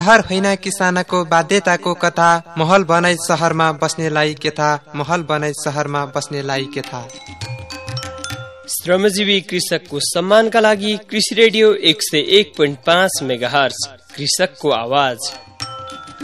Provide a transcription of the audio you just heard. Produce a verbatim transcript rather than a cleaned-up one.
हर होइन किसानको बाध्यताको कथा, महल बनाई शहरमा बस्नेलाई के था, महल बनाई शहरमा बस्नेलाई के था। श्रमजीवी कृषकको सम्मानका लागि कृषि रेडियो एक सय एक पोइन्ट पाँच मेगाहर्ज, कृषकको आवाज।